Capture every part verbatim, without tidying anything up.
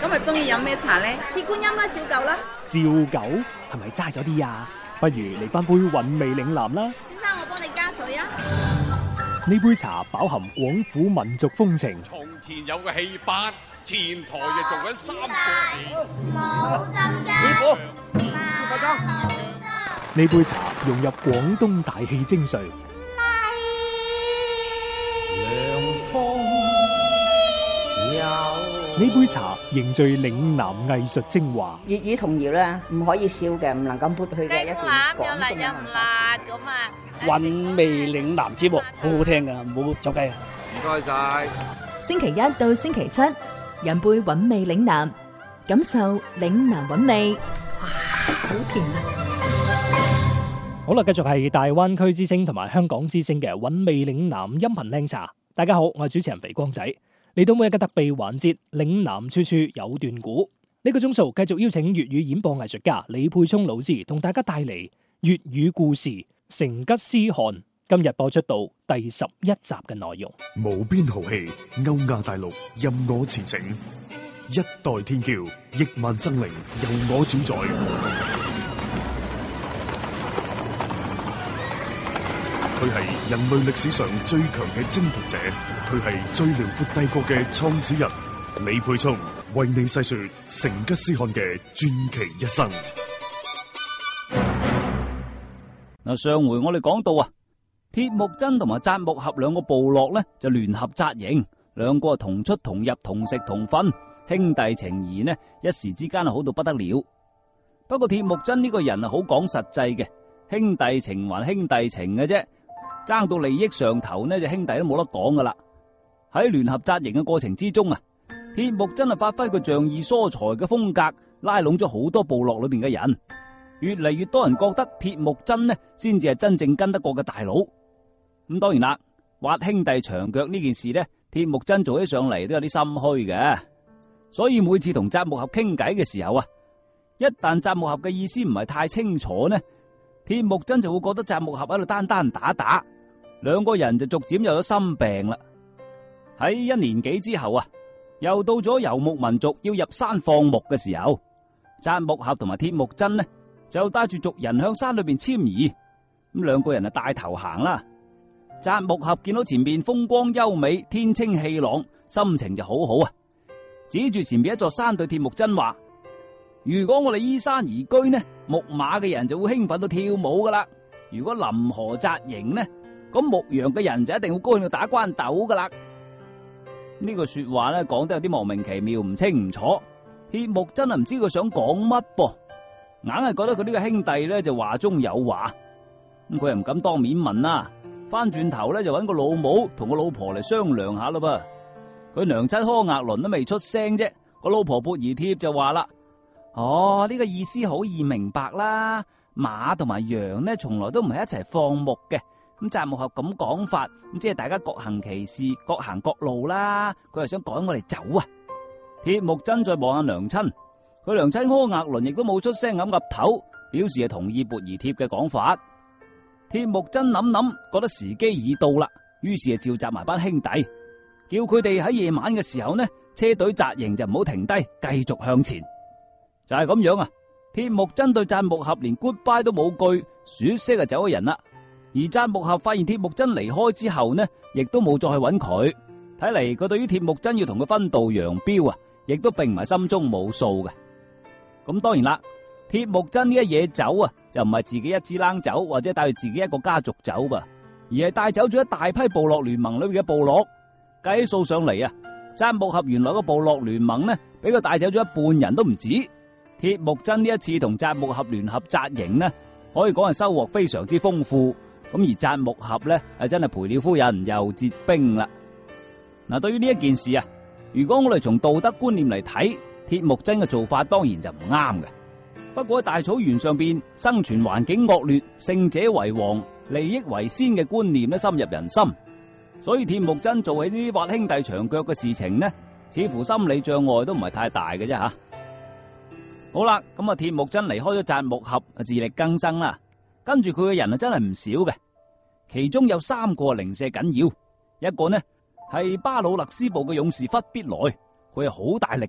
今日中意飲咩茶呢？ 鐵觀音啦，照舊啦。 照舊係咪齋咗啲啊？不如嚟翻杯韻味嶺南啦。 先生，我幫你加水啊。 呢杯茶飽含廣府民族風情。 從前有個戲班，前台就做緊三個冇浸噶。 師傅， 呢杯茶融入廣東大氣精髓。呢杯茶凝聚嶺南藝術精華。 粵語童謠咧，唔可以少嘅，唔能夠抹去嘅一段廣東嘅文化。 咁啊， 韻味嶺南節目好好聽噶，唔好走雞啊！ 唔該晒。 星期一到星期七，飲杯韻味嶺南，感受嶺南韻味。哇，好甜啊！ 好啦，繼續係大灣區之聲同埋香港之聲嘅韻味嶺南音頻靚茶。大家好，我係主持人肥光仔。嚟到每日嘅特備環節，嶺南處處有段古。呢個鐘數繼續邀請粵語演播藝術家李沛聰老師同大家帶嚟粵語故事《成吉思汗》。今日播出到第十一集嘅內容。 無邊豪氣，歐亞大陸任我馳騁，一代天驕，億萬生靈由我主宰。佢係人類歷史上最強嘅征服者，佢係最遼闊帝國嘅創始人。李沛聰為你細說成吉思汗嘅傳奇一生。 嗱，上回我哋講到啊，鐵木真同埋扎木合兩個部落咧就聯合紮營，兩個同出同入，同食同瞓，兄弟情誼呢一時之間好到不得了。不過鐵木真呢個人啊好講實際嘅，兄弟情還兄弟情嘅啫。爭到利益上頭呢，就兄弟都冇得講噶啦。喺聯合紮營嘅過程之中啊，鐵木真係發揮佢仗義疏財嘅風格，拉攏咗好多部落裏邊嘅人，越嚟越多人覺得鐵木真呢先至係真正跟得過嘅大佬。咁當然啦，挖兄弟長腳呢件事呢，鐵木真做起上嚟都有啲心虛嘅，所以每次同扎木合傾偈嘅時候啊，一旦扎木合嘅意思唔係太清楚呢，鐵木真就會覺得扎木合喺度單單打打。兩個人就逐漸有咗心病啦。喺一年幾之後啊，又到咗游牧民族要入山放牧嘅時候，扎木合同埋鐵木真呢就帶住族人向山裏邊遷移。咁兩個人啊帶頭行啦。扎木合見到前面風光優美，天清氣朗，心情就好好啊。指住前面一座山對鐵木真話：如果我哋依山而居呢，牧馬嘅人就會興奮到跳舞噶啦。如果臨河紮營呢，咁牧羊嘅人就一定會高興到打關鬥噶啦。呢個說話咧講得有啲莫名其妙，唔清唔楚。鐵木真係唔知佢想講乜噃，硬係覺得佢呢個兄弟咧就話中有話。咁佢又唔敢當面問啦，翻轉頭咧就揾個老母同個老婆嚟商量下咯噃。佢娘親柯額倫都未出聲啫，個老婆缽兒帖就話啦：哦，呢個意思好易明白啦，馬同埋羊呢從來都唔係一齊放牧嘅。咁扎木合咁講法，咁即係大家各行其事，各行各路啦。佢係想趕我哋走啊！鐵木真再望下娘親，佢娘親柯額倫亦都冇出聲咁岌頭，表示係同意缽兒帖嘅講法。鐵木真諗諗，覺得時機已到啦，於是就召集埋班兄弟，叫佢哋喺夜晚嘅時候呢，車隊紮營就唔好停低，繼續向前。就係咁樣啊！鐵木真對扎木合連 goodbye 都冇句，說聲就走咗人啦。而扎木合發現鐵木真離開之後呢，亦都冇再去揾佢。睇嚟佢對於鐵木真要同佢分道揚鑣啊，亦都並唔係心中冇數嘅。咁當然啦，鐵木真呢一嘢走啊，就唔係自己一支冷走，或者帶住自己一個家族走噃，而係帶走咗一大批部落聯盟裏邊嘅部落。計數上嚟啊，扎木合原來個部落聯盟呢，俾佢帶走咗一半人都唔止。鐵木真呢一次同扎木合聯合紮營呢，可以講係收穫非常之豐富。咁而扎木合咧，係真係賠了夫人又折兵啦。嗱，對於呢一件事啊，如果我哋從道德觀念嚟睇，鐵木真嘅做法當然就唔啱嘅。不過喺大草原上邊，生存環境惡劣，勝者為王，利益為先嘅觀念咧深入人心，所以鐵木真做起呢啲挖兄弟長腳嘅事情呢，似乎心理障礙都唔係太大嘅啫吓。好啦，咁啊，鐵木真離開咗扎木合，自力更生啦。跟住佢嘅人啊，真係唔少嘅，其中有三個零舍緊要，一個呢係巴魯勒斯部嘅勇士忽必來，佢係好大力嘅，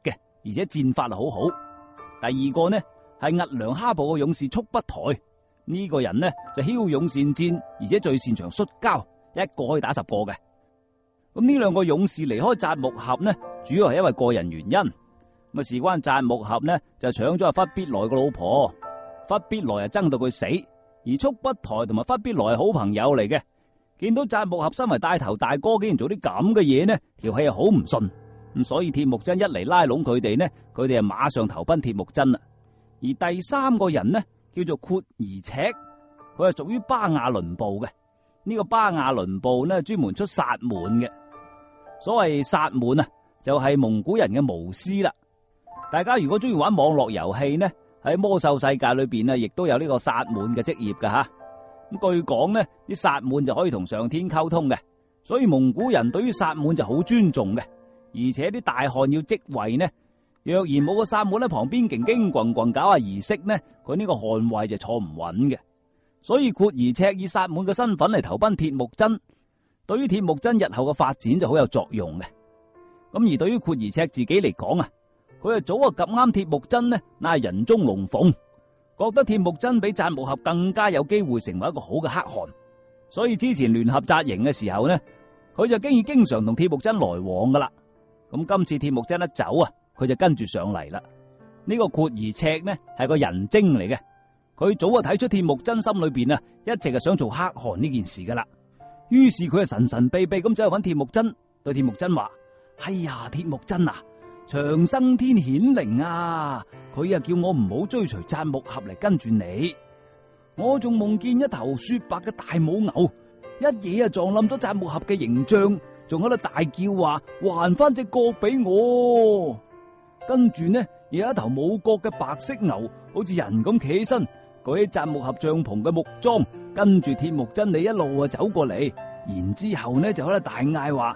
而且戰法好好。第二個呢係屹良哈部嘅勇士速不台，呢、這個人呢就驍勇善戰，而且最擅長摔跤，一個可以打十個嘅。咁呢兩個勇士離開扎木合呢，主要係因為個人原因。咁啊，事關扎木合呢就搶咗阿忽必來個老婆，忽必來啊憎到佢死，而速不台同埋忽必來係好朋友嚟嘅。見到扎木合身為帶頭大哥，竟然做啲咁嘅嘢呢，條氣係好唔順。咁所以鐵木真一嚟拉攏佢哋呢，佢哋啊馬上投奔鐵木真啦。而第三個人呢叫做闊兒赤，佢係屬於巴亞倫部嘅。呢、這個巴亞倫部呢專門出薩滿嘅。所謂薩滿啊，就係、是、蒙古人嘅巫師啦。大家如果中意玩網絡遊戲呢，喺魔獸世界裏邊啊，亦都有呢個薩滿嘅職業噶吓。咁據講呢，啲薩滿就可以同上天溝通嘅，所以蒙古人對於薩滿就好尊重嘅。而且啲大漢要即位呢，若然冇個薩滿喺旁邊勁勁棍棍搞下儀式呢，佢呢個汗位就坐唔穩嘅。所以闊兒赤以薩滿嘅身份嚟投奔鐵木真，對於鐵木真日後嘅發展就好有作用嘅。咁而對於闊兒赤自己嚟講啊，佢係早啊及啱鐵木真呢，乃係人中龍鳳，覺得鐵木真比扎木合更加有機會成為一個好嘅可汗，所以之前聯合紮營嘅時候呢，佢就經已經常同鐵木真來往噶啦。咁今次鐵木真一走啊，佢就跟住上嚟啦。呢、這個闊兒赤呢係個人精嚟嘅，佢早啊睇出鐵木真心裏邊啊一直係想做可汗呢件事噶啦。於是佢係神神秘秘咁走去揾鐵木真，對鐵木真話：哎呀，鐵木真啊，長生天顯靈啊，佢啊叫我唔好追隨扎木合嚟跟住你。我仲夢見一頭雪白嘅大母牛，一嘢啊撞冧咗扎木合嘅形象，仲喺度大叫話還翻隻角俾我。跟住呢，有一頭冇角嘅白色牛，好似人咁企起身，舉起扎木合帳篷嘅木樁，跟住鐵木真你一路啊走過嚟，然之後呢就喺度大嗌話：